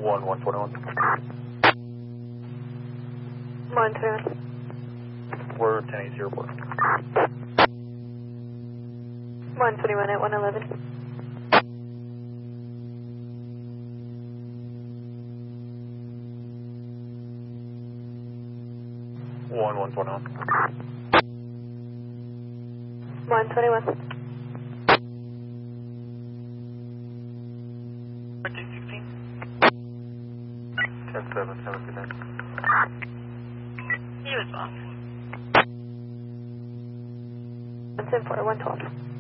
121. 121. We're 1080 report. 121 at 111. One 121. 121. 16. 10-7, 7-9. You as well. 174, 112.